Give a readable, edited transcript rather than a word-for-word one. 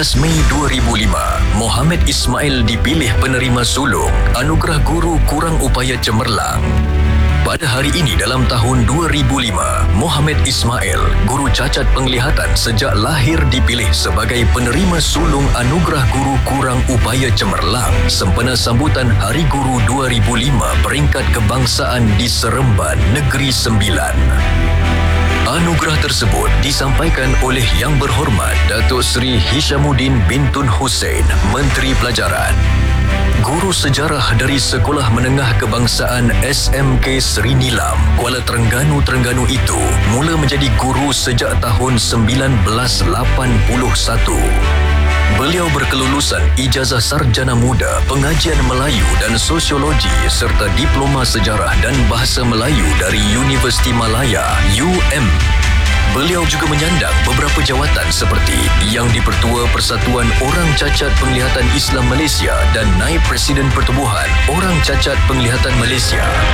Mei 2005, Mohamed Ismail dipilih penerima sulung Anugerah Guru Kurang Upaya Cemerlang. Pada hari ini dalam tahun 2005, Mohamed Ismail, guru cacat penglihatan sejak lahir dipilih sebagai penerima sulung Anugerah Guru Kurang Upaya Cemerlang sempena sambutan Hari Guru 2005 peringkat kebangsaan di Seremban, Negeri Sembilan. Anugerah tersebut disampaikan oleh Yang Berhormat Datuk Seri Hishamuddin bin Tun Hussein, Menteri Pelajaran. Guru sejarah dari Sekolah Menengah Kebangsaan SMK Seri Nilam, Kuala Terengganu itu mula menjadi guru sejak tahun 1981. Beliau berkelulusan Ijazah Sarjana Muda Pengajian Melayu dan Sosiologi serta Diploma Sejarah dan Bahasa Melayu dari Universiti Malaya, UM. Beliau juga menyandang beberapa jawatan seperti Yang di-Pertua Persatuan Orang Cacat Penglihatan Islam Malaysia dan Naib Presiden Pertubuhan Orang Cacat Penglihatan Malaysia.